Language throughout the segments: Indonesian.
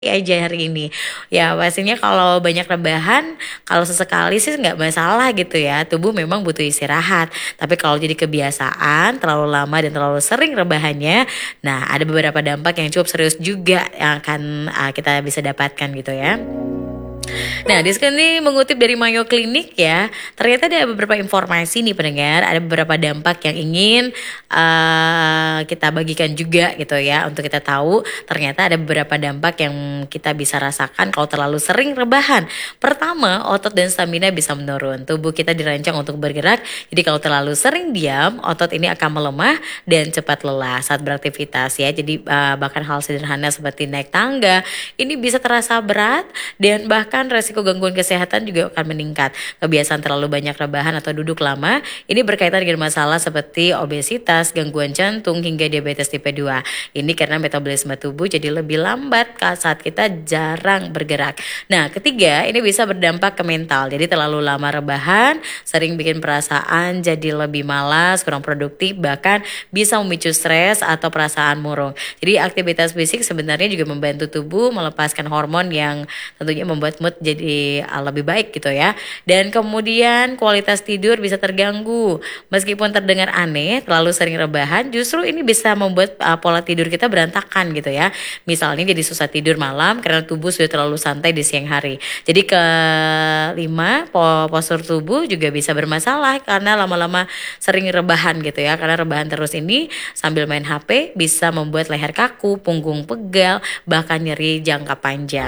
aja hari ini. Ya pastinya kalau banyak rebahan, kalau sesekali sih nggak masalah gitu ya. Tubuh memang butuh istirahat. Tapi kalau jadi kebiasaan, terlalu lama dan terlalu sering rebahannya, nah ada beberapa dampak yang cukup serius juga yang akan kita bisa dapatkan gitu ya. Nah, di sini mengutip dari Mayo Clinic ya, ternyata ada beberapa informasi nih pendengar, ada beberapa dampak yang ingin kita bagikan juga gitu ya, untuk kita tahu ternyata ada beberapa dampak yang kita bisa rasakan kalau terlalu sering rebahan. Pertama, otot dan stamina bisa menurun. Tubuh kita dirancang untuk bergerak, jadi kalau terlalu sering diam, otot ini akan melemah dan cepat lelah saat beraktivitas ya. Jadi bahkan hal sederhana seperti naik tangga ini bisa terasa berat dan bahkan resiko gangguan kesehatan juga akan meningkat. Kebiasaan terlalu banyak rebahan atau duduk lama ini berkaitan dengan masalah seperti obesitas, gangguan jantung hingga diabetes tipe 2. Ini karena metabolisme tubuh jadi lebih lambat saat kita jarang bergerak. Nah, ketiga, ini bisa berdampak ke mental. Jadi terlalu lama rebahan sering bikin perasaan jadi lebih malas, kurang produktif, bahkan bisa memicu stres atau perasaan murung. Jadi aktivitas fisik sebenarnya juga membantu tubuh melepaskan hormon yang tentunya membuat mood jadi lebih baik gitu ya. Dan kemudian kualitas tidur bisa terganggu. Meskipun terdengar aneh, terlalu sering rebahan justru ini bisa membuat pola tidur kita berantakan gitu ya. Misalnya jadi susah tidur malam karena tubuh sudah terlalu santai di siang hari. Jadi kelima, postur tubuh juga bisa bermasalah karena lama-lama sering rebahan gitu ya. Karena rebahan terus ini sambil main HP bisa membuat leher kaku, punggung pegal, bahkan nyeri jangka panjang.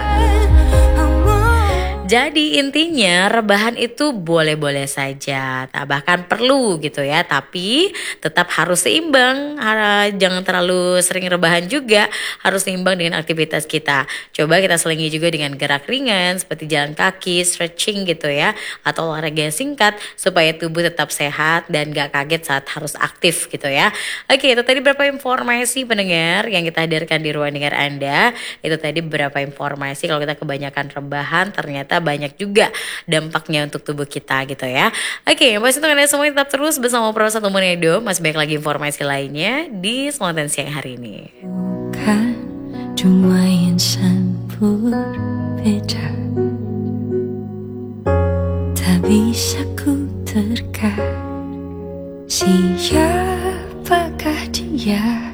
Jadi intinya rebahan itu boleh-boleh saja, bahkan perlu gitu ya, tapi tetap harus seimbang, jangan terlalu sering rebahan juga, harus seimbang dengan aktivitas kita. Coba kita selingi juga dengan gerak ringan seperti jalan kaki, stretching gitu ya, atau olahraga singkat supaya tubuh tetap sehat dan gak kaget saat harus aktif gitu ya. Oke, itu tadi beberapa informasi pendengar yang kita hadirkan di ruang dengar Anda. Itu tadi beberapa informasi kalau kita kebanyakan rebahan ternyata banyak juga dampaknya untuk tubuh kita gitu ya. Oke, masih untuk Anda semua tetap terus bersama Pro 1 Monedo. Masih banyak lagi informasi lainnya di Spontan Siang hari ini. Bukan cuma insan berbeda, tak bisa ku terka. Siapakah dia?